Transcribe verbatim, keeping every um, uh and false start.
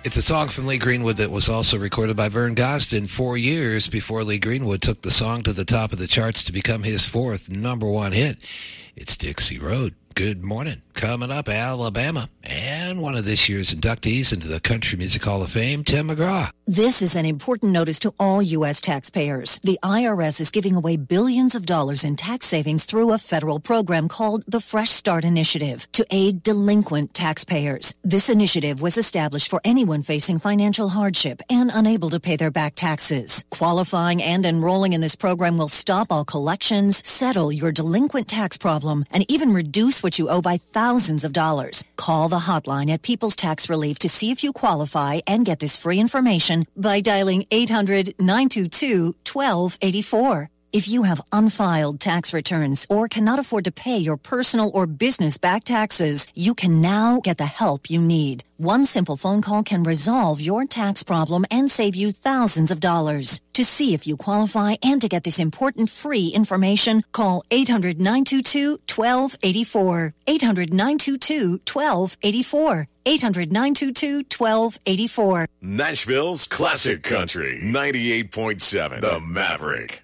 It's a song from Lee Greenwood that was also recorded by Vern Gosdin four years before Lee Greenwood took the song to the top of the charts to become his fourth number one hit. It's Dixie Road. Good morning. Coming up, Alabama, and one of this year's inductees into the Country Music Hall of Fame, Tim McGraw. This is an important notice to all U S taxpayers. The I R S is giving away billions of dollars in tax savings through a federal program called the Fresh Start Initiative to aid delinquent taxpayers. This initiative was established for anyone facing financial hardship and unable to pay their back taxes. Qualifying and enrolling in this program will stop all collections, settle your delinquent tax problem, and even reduce what you owe by thousands of dollars. Call the hotline at People's Tax Relief to see if you qualify and get this free information by dialing eight hundred, nine two two, one two eight four. If you have unfiled tax returns or cannot afford to pay your personal or business back taxes, you can now get the help you need. One simple phone call can resolve your tax problem and save you thousands of dollars. To see if you qualify and to get this important free information, call eight hundred, nine two two, one two eight four. eight hundred, nine two two, one two eight four. eight hundred, nine two two, one two eight four. Nashville's Classic Country, ninety-eight point seven, The Maverick.